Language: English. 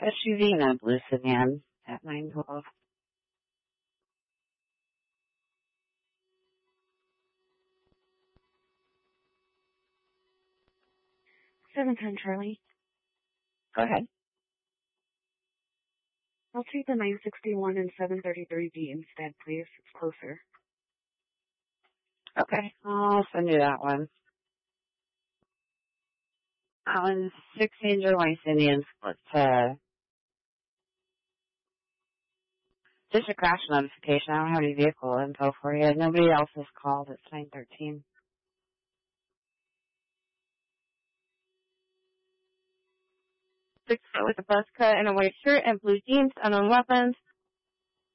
SUV and a blue sedan at 912. 710 Charlie. Go ahead. I'll take the 961 and 733B instead, please. It's closer. Okay, I'll send you that one. 16 West Indian split just a crash notification. I don't have any vehicle info for you. Nobody else has called. It's 913. 6 foot with a buzz cut and a white shirt and blue jeans, unknown weapons.